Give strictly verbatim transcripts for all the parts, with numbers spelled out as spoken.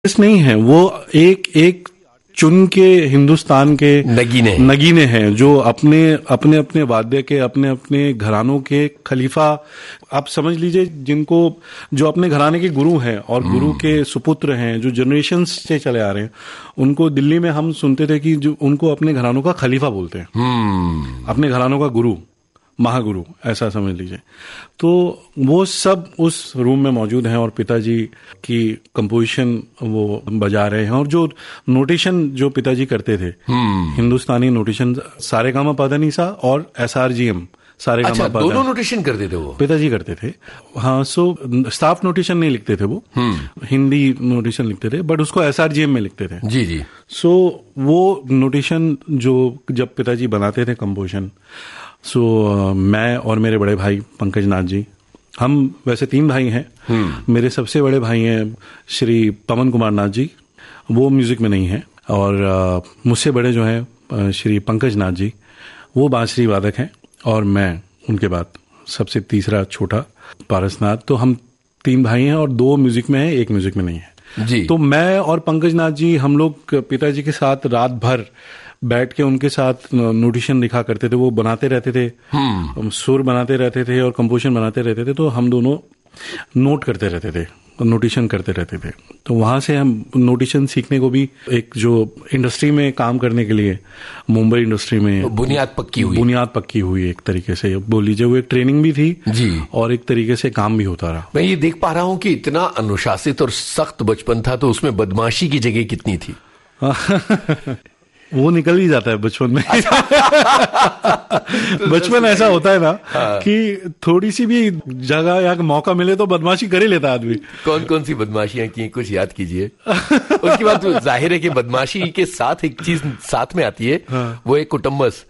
नहीं है, वो एक एक चुन के हिंदुस्तान के नगीने नगीने हैं जो अपने अपने अपने वाद्य के अपने अपने घरानों के खलीफा, आप समझ लीजिए, जिनको जो अपने घराने के गुरु हैं और गुरु के सुपुत्र हैं, जो जनरेशन से चले आ रहे हैं, उनको दिल्ली में हम सुनते थे कि जो उनको अपने घरानों का खलीफा बोलते हैं, अपने घरानों का गुरु, महागुरु, ऐसा समझ लीजिए। तो वो सब उस रूम में मौजूद हैं और पिताजी की कंपोजिशन वो बजा रहे हैं। और जो नोटेशन जो पिताजी करते थे, हिंदुस्तानी नोटेशन, सारे गामा पा धा नी सा और एस आर जी एम, सारे अच्छा, गामा दोनों नोटेशन करते थे वो, पिताजी करते थे। हाँ, सो स्टाफ नोटेशन नहीं लिखते थे वो, हिंदी नोटेशन लिखते थे, बट उसको एस आर जी एम में लिखते थे। जी जी। सो वो नोटेशन जो जब पिताजी बनाते थे कंपोजिशन, सो so, uh, मैं और मेरे बड़े भाई पंकज नाथ जी, हम वैसे तीन भाई हैं। मेरे सबसे बड़े भाई हैं श्री पवन कुमार नाथ जी, वो म्यूजिक में नहीं है। और uh, मुझसे बड़े जो हैं uh, श्री पंकज नाथ जी, वो बांसुरी वादक हैं। और मैं उनके बाद सबसे तीसरा छोटा पारसनाथ। तो हम तीन भाई हैं और दो म्यूजिक में हैं, एक म्यूजिक में नहीं है जी। तो मैं और पंकज नाथ जी, हम लोग पिताजी के साथ रात भर बैठ के उनके साथ नोटेशन लिखा करते थे, वो बनाते रहते थे, सुर बनाते रहते थे और कंपोजिशन बनाते रहते थे। तो हम दोनों नोट करते रहते थे, नोटेशन करते रहते थे। तो वहां से हम नोटेशन सीखने को भी, एक जो इंडस्ट्री में काम करने के लिए, मुंबई इंडस्ट्री में बुनियाद पक्की हुई बुनियाद पक्की हुई एक तरीके से बोल लीजिए। वो एक ट्रेनिंग भी थी जी, और एक तरीके से काम भी होता रहा। मैं ये देख पा रहा हूँ कि इतना अनुशासित और सख्त बचपन था, तो उसमें बदमाशी की जगह कितनी थी? वो निकल ही जाता है बचपन में। बचपन ऐसा होता है ना कि थोड़ी सी भी जगह या मौका मिले तो बदमाशी कर ही लेता आदमी। कौन कौन सी बदमाशियां की, कुछ याद कीजिए। उसके बाद तो जाहिर है कि बदमाशी के साथ एक चीज साथ में आती है, हाँ। वो एक कुटुम्बस।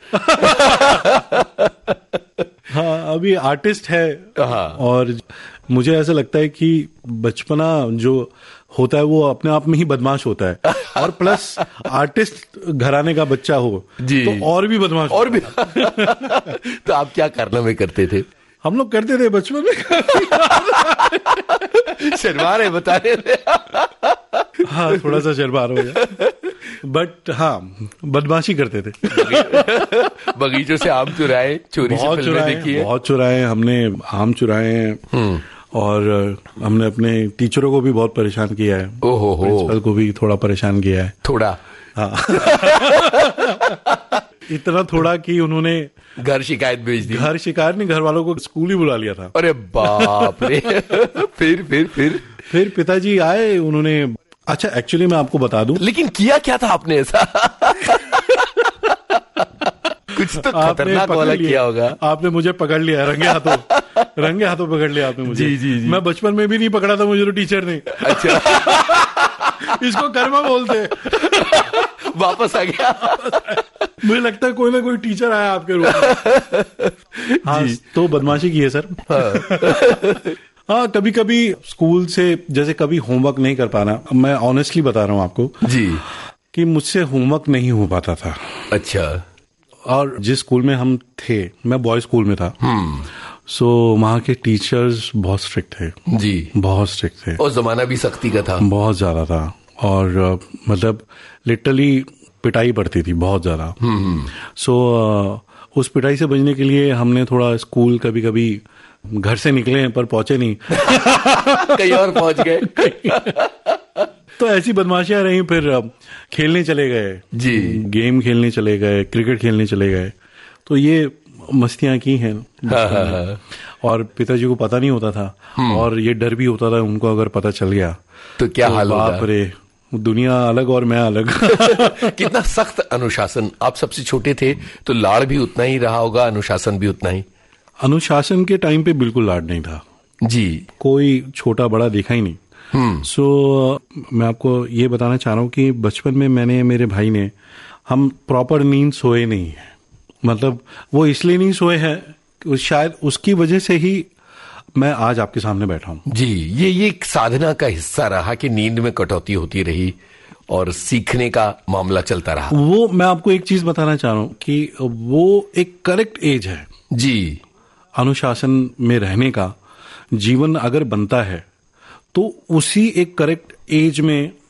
हाँ, अभी आर्टिस्ट है, हाँ। और मुझे ऐसा लगता है कि बचपना जो होता है वो अपने आप में ही बदमाश होता है, और प्लस आर्टिस्ट घराने का बच्चा हो जी, तो और भी बदमाश और भी। तो आप क्या कारनामे करते थे? हम लोग करते थे बचपन में। शर्मा रहे बता रहे थे। हाँ, थोड़ा सा शर्मा हो गया, बट हाँ, बदमाशी करते थे। बगीचों से आम चुराए, चोरी से फिल्में देखी है? बहुत चुराए हमने, आम चुराए हैं, और हमने अपने टीचरों को भी बहुत परेशान किया है। ओहो हो, प्रिंसिपल को भी थोड़ा परेशान किया है। थोड़ा? हाँ। इतना थोड़ा कि उन्होंने घर शिकायत भेज दी। घर शिकायत नहीं, घर वालों को स्कूल ही बुला लिया था। अरे बाप रे। फिर फिर फिर फिर पिताजी आए, उन्होंने, अच्छा एक्चुअली मैं आपको बता दूं, लेकिन किया क्या था आपने ऐसा? कुछ तो खतरनाक वाला किया होगा। आपने मुझे पकड़ लिया रंगे हाथों, रंगे हाथों पकड़ लिया आपने मुझे। जी जी जी। मैं बचपन में भी नहीं पकड़ा था मुझे तो टीचर ने। अच्छा। इसको कर्मा बोलते। वापस आ गया। मुझे लगता है कोई ना कोई टीचर आया आपके रूम में। हाँ, तो बदमाशी की है सर। हाँ। हाँ, कभी कभी स्कूल से जैसे कभी होमवर्क नहीं कर पाना, मैं ऑनेस्टली बता रहा हूँ आपको जी, कि मुझसे होमवर्क नहीं हो पाता था। अच्छा। और जिस स्कूल में हम थे, मैं बॉय स्कूल में था, सो वहाँ के टीचर्स बहुत स्ट्रिक्ट थे जी, बहुत स्ट्रिक्ट थे, और जमाना भी सख्ती का था, बहुत ज्यादा था, और uh, मतलब लिटरली पिटाई पड़ती थी बहुत ज्यादा। सो uh, उस पिटाई से बचने के लिए हमने थोड़ा स्कूल कभी कभी घर से निकले पर पहुंचे नहीं। कहीं और पहुंच गए। तो ऐसी बदमाशियां रही। फिर खेलने चले गए जी, गेम खेलने चले गए, क्रिकेट खेलने चले गए, तो ये मस्तियां की हैं। हाँ, हाँ, हाँ। और पिताजी को पता नहीं होता था, और ये डर भी होता था उनको अगर पता चल गया तो क्या तो हाल होगा। बाप रे, दुनिया अलग और मैं अलग। कितना सख्त अनुशासन। आप सबसे छोटे थे तो लाड़ भी उतना ही रहा होगा, अनुशासन भी उतना ही? अनुशासन के टाइम पे बिल्कुल लाड नहीं था जी, कोई छोटा बड़ा देखा ही नहीं। सो so, मैं आपको ये बताना चाह रहा हूँ कि बचपन में मैंने, मेरे भाई ने, हम प्रॉपर नींद सोए नहीं है। मतलब वो इसलिए नहीं सोए हैं, शायद उसकी वजह से ही मैं आज आपके सामने बैठा हूँ। जी, ये ये एक साधना का हिस्सा रहा कि नींद में कटौती होती रही और सीखने का मामला चलता रहा। वो मैं आपको एक चीज बताना चाह रहा हूँ कि वो एक करेक्ट एज है जी, अनुशासन में रहने का। जीवन अगर बनता है तो उसी एक करेक्ट एज में